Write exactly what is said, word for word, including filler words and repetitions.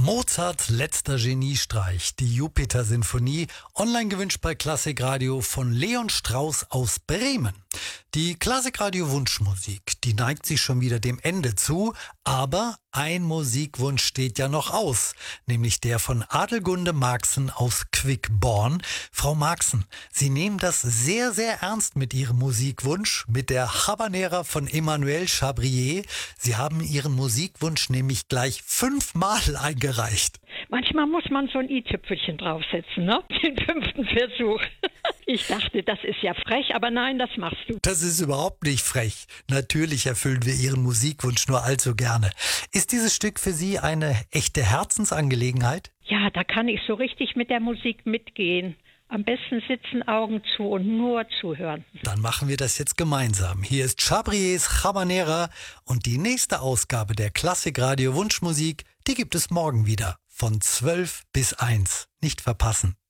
Mozarts letzter Geniestreich, die Jupiter-Sinfonie, online gewünscht bei Klassikradio von Leon Strauss aus Bremen. Die Klassikradio-Wunschmusik, die neigt sich schon wieder dem Ende zu, aber ein Musikwunsch steht ja noch aus, nämlich der von Adelgunde Marxen aus Quickborn. Frau Marxen, Sie nehmen das sehr, sehr ernst mit Ihrem Musikwunsch, mit der Habanera von Emmanuel Chabrier. Sie haben Ihren Musikwunsch nämlich gleich fünfmal eingereicht. Manchmal muss man so ein i-Tüpfelchen draufsetzen, ne? Den fünften Versuch. Ich dachte, das ist ja frech, aber nein, das machst du. Das ist überhaupt nicht frech. Natürlich erfüllen wir Ihren Musikwunsch nur allzu gerne. Ist dieses Stück für Sie eine echte Herzensangelegenheit? Ja, da kann ich so richtig mit der Musik mitgehen. Am besten sitzen, Augen zu und nur zuhören. Dann machen wir das jetzt gemeinsam. Hier ist Chabriers Habanera und die nächste Ausgabe der Klassikradio Wunschmusik, die gibt es morgen wieder. Von zwölf bis eins. Nicht verpassen.